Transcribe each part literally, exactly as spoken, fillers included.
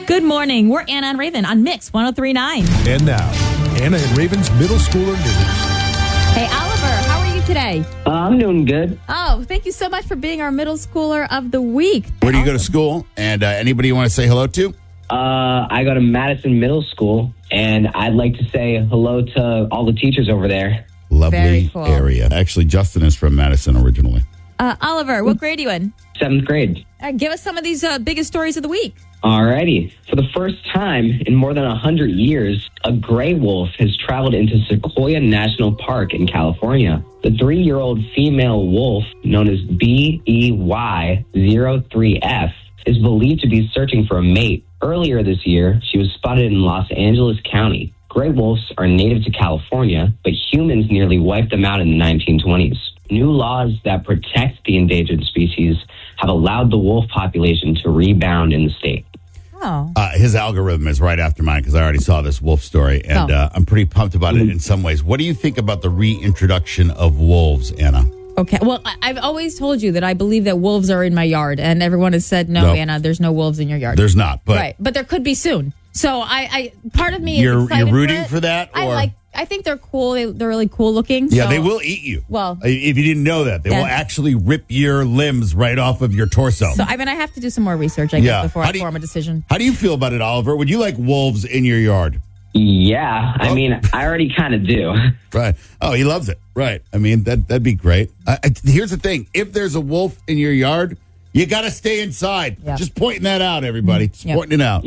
Good morning. We're Anna and Raven on Mix one oh three point nine. And now, Anna and Raven's Middle Schooler News. Hey, Oliver, how are you today? Uh, I'm doing good. Oh, thank you so much for being our Middle Schooler of the Week. Where do you go to school? And uh, anybody you want to say hello to? Uh, I go to Madison Middle School, and I'd like to say hello to all the teachers over there. Lovely Very cool. area. Actually, Justin is from Madison originally. Uh, Oliver, what grade are you in? Seventh grade. Uh, give us some of these uh, biggest stories of the week. Alrighty. For the first time in more than one hundred years, a gray wolf has traveled into Sequoia National Park in California. The three-year-old female wolf, known as B E Y zero three F, is believed to be searching for a mate. Earlier this year, she was spotted in Los Angeles County. Gray wolves are native to California, but humans nearly wiped them out in the nineteen twenties. New laws that protect the endangered species have allowed the wolf population to rebound in the state. Oh. Uh, his algorithm is right after mine because I already saw this wolf story, and Oh. uh, I'm pretty pumped about it in some ways. What do you think about the reintroduction of wolves, Anna? Okay. Well, I- I've always told you that I believe that wolves are in my yard, and everyone has said, no, No. Anna, there's no wolves in your yard. There's not, but right. But there could be soon. So I, I part of me is You're- excited you're rooting for, it. for that, I or- like. I think they're cool. They, they're really cool looking. yeah, so- they will eat you. Well- if you didn't know that, they Yeah. will actually rip your limbs right off of your torso. So I mean, I have to do some more research, I guess, Yeah. before How I do you- form a decision. How do you feel about it, Oliver? Would you like wolves in your yard? Yeah, I Oh. mean, I already kind of do. Right. Oh, he loves it. Right. I mean, that, that'd be great. I, I, here's the thing. If there's a wolf in your yard, you got to stay inside. Yeah. Just pointing that out, everybody. Just Yeah. pointing it out.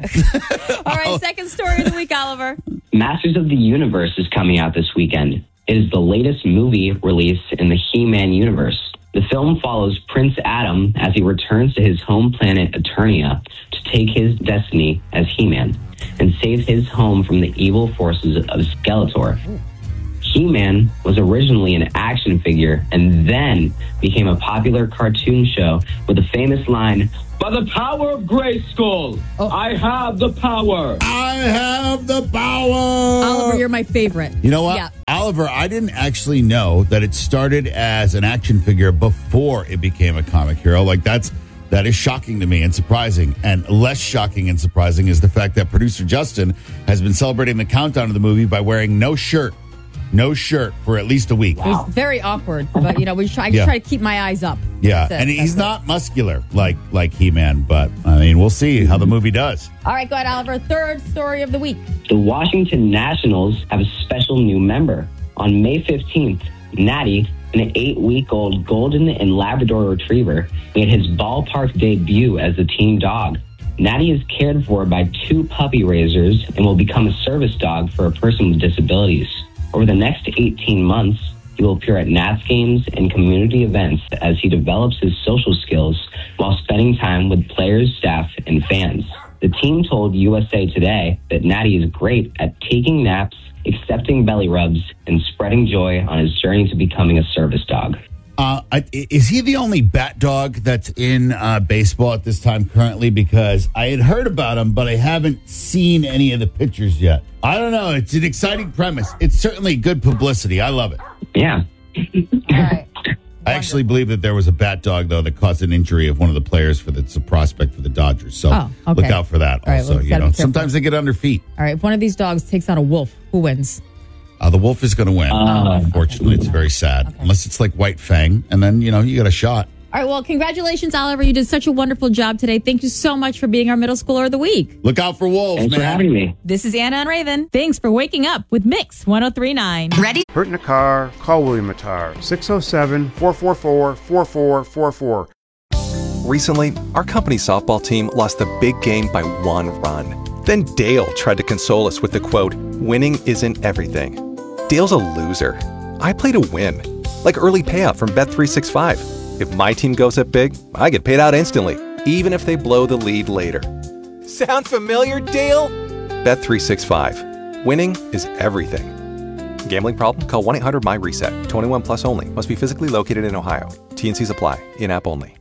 All right, second story of the week, Oliver. Masters of the Universe is coming out this weekend. It is the latest movie release in the He-Man universe. The film follows Prince Adam as he returns to his home planet Eternia to take his destiny as He-Man and save his home from the evil forces of Skeletor. He-Man was originally an action figure and then became a popular cartoon show with the famous line, "By the power of Grayskull, Oh. I have the power." I have the power. Oliver, you're my favorite. You know what? Yeah. Oliver, I didn't actually know that it started as an action figure before it became a comic hero. Like, that's that is shocking to me and surprising. And less shocking and surprising is the fact that producer Justin has been celebrating the countdown of the movie by wearing no shirt. No shirt for at least a week. It was very awkward, but you know, we try, I Yeah. try to keep my eyes up. Yeah, That's it. and he's That's not muscular like like He-Man, but I mean, we'll see how the movie does. it. All right, go ahead, Oliver. Third story of the week. The Washington Nationals have a special new member. On May fifteenth, Natty, an eight-week-old Golden and Labrador Retriever, made his ballpark debut as the team dog. Natty is cared for by two puppy raisers and will become a service dog for a person with disabilities. Over the next eighteen months, he will appear at Nats games and community events as he develops his social skills while spending time with players, staff, and fans. The team told U S A Today that Natty is great at taking naps, accepting belly rubs, and spreading joy on his journey to becoming a service dog. Uh, I, is he the only bat dog that's in uh, baseball at this time currently? Because I had heard about him, but I haven't seen any of the pictures yet. I don't know. It's an exciting premise. It's certainly good publicity. I love it. Yeah. All right. I actually believe that there was a bat dog, though, that caused an injury of one of the players for that's a prospect for the Dodgers. So Oh, okay. look out for that. All right, Also, well, you gotta know, be careful. sometimes they get under feet. All right, if one of these dogs takes on a wolf, who wins? Uh, the wolf is going to win. Uh, Unfortunately, it's very sad. Unless it's like White Fang, and then, you know, you got a shot. All right, well, congratulations, Oliver. You did such a wonderful job today. Thank you so much for being our Middle Schooler of the Week. Look out for wolves, Thanks man. for having me. This is Anna and Raven. Thanks for waking up with Mix one oh three point nine. Ready? Hurt in a car? Call William Attar. six oh seven, four four four, four four four four. Recently, our company softball team lost the big game by one run. Then Dale tried to console us with the quote, "Winning isn't everything." Dale's a loser. I play to win. Like early payout from Bet three sixty-five. If my team goes up big, I get paid out instantly, even if they blow the lead later. Sound familiar, Dale? Bet three sixty-five. Winning is everything. Gambling problem? Call one eight hundred my reset. twenty-one plus only. Must be physically located in Ohio. T and Cs apply. In-app only.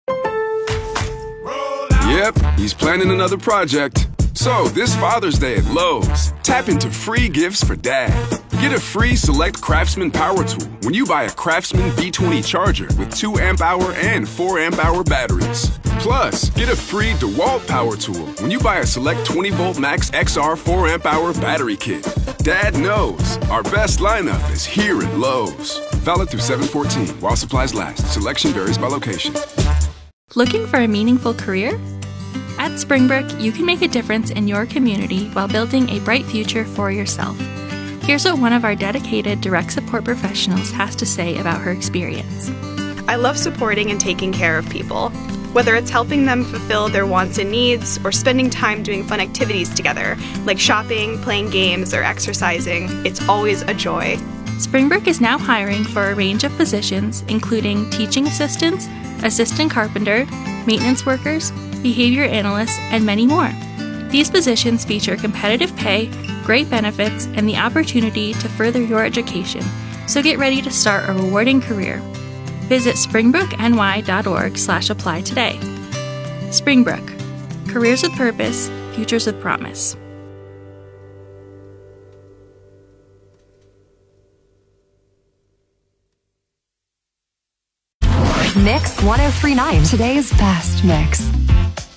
Yep, he's planning another project. So, this Father's Day at Lowe's, tap into free gifts for Dad. Get a free Select Craftsman power tool when you buy a Craftsman B twenty charger with two amp hour and four amp hour batteries. Plus, get a free DeWalt power tool when you buy a select twenty volt max X R four amp hour battery kit. Dad knows our best lineup is here at Lowe's. Valid through seven fourteen while supplies last. Selection varies by location. Looking for a meaningful career? At Springbrook, you can make a difference in your community while building a bright future for yourself. Here's what one of our dedicated direct support professionals has to say about her experience. I love supporting and taking care of people. Whether it's helping them fulfill their wants and needs or spending time doing fun activities together, like shopping, playing games, or exercising, it's always a joy. Springbrook is now hiring for a range of positions, including teaching assistants, assistant carpenter, maintenance workers, behavior analysts, and many more. These positions feature competitive pay, great benefits, and the opportunity to further your education, so get ready to start a rewarding career. Visit springbrookny.org slash apply today. Springbrook. Careers with purpose, futures with promise. Mix one oh three point nine, today's best mix.